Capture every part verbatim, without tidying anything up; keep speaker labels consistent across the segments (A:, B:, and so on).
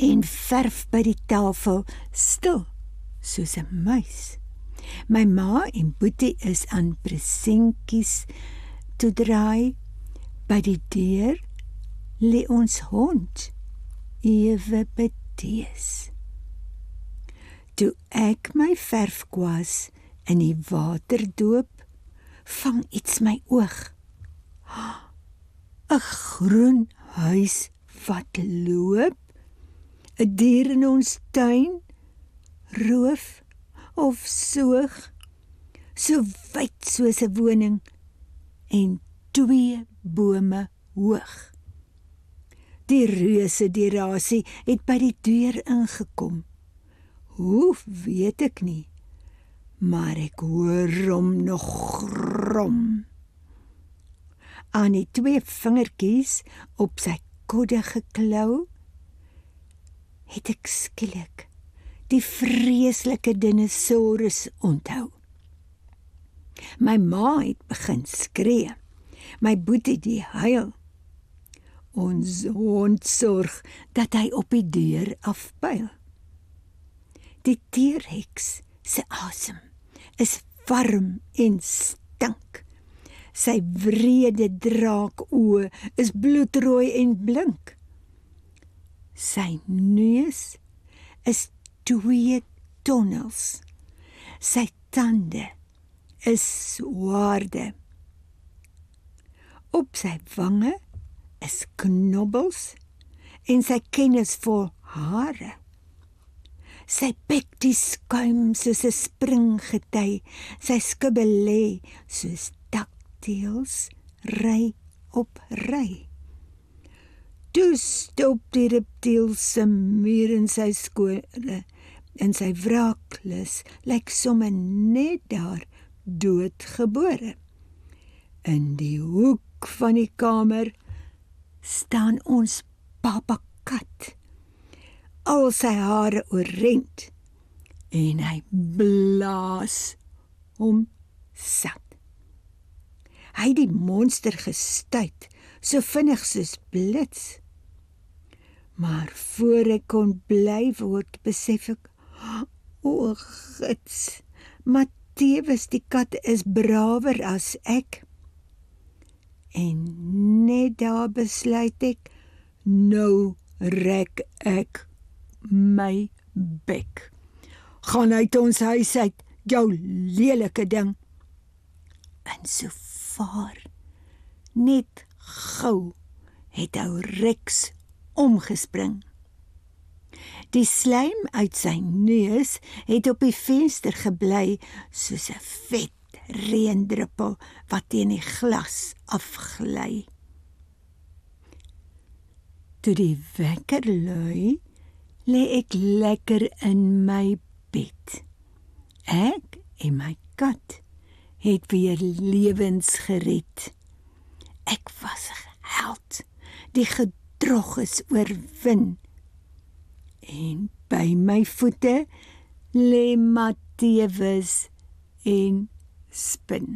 A: en verf by die tafel stil, soos 'n muis. My ma en Boetie is aan presentjies toe draai. By die deur lê ons hond, ewe betees. Toe ek my verfkwas in die water doop, vang iets my oog. 'n groen huis wat loop, 'n dier in ons tuin, roof of soog, so wyd soos 'n woning en twee bome hoog. Die reuse derasie het by die deur ingekom. Hoe weet ek nie, maar ek hoor hom nog grom. Aan die twee vingertjies op sy koddige klou, het ek skielik die vreeslike dinosaurus onthou. My ma het begin skree, my Boetie die huil. Ons hond sorg dat hy op die deur afpyl. Die T-Rex se asem is warm en stink. Sy wrede draakoë is bloedrooi en blink. Sy neus is twee tonnels. Sy tande is swaarde. Op sy wange is knobbels en sy kennis vol hare. Sy bek die skuim soos 'n springgety, sy skubbe lê soos dakteels ry op ry. Toe stop die reptiel se muur in sy skore en sy wraaklus lyk sommer net daar doodgebore. In die hoek van die kamer staan ons papa kat, al sy hare oorrent, en hy blaas hom sat. Hy het die monster gestuit, so vinnig soos blits. Maar voor ek kon bly word, besef ek, o gits, maar tewens die kat is brawer as ek. En net daar besluit ek, nou rek ek my bek. Gaan uit ons huis uit, jou lelike ding. En so vaar, net gou, het ou Rex omgespring. Die slijm uit sy neus het op die venster gebly, soos 'n vet reendruppel wat teen die glas afgly. Toe die wekker lui, lê ek lekker in my bed. Ek en my kat het weer lewens gered. Ek was 'n held, die gedrog is oorwin. En by my voete lê Matthewus en spin.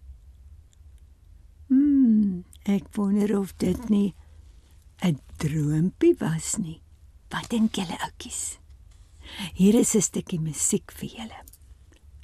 A: Hmm, ek wonder of dit nie 'n droompie was nie. Wat dink julle oukies? Hier is 'n stukkie musiek vir julle.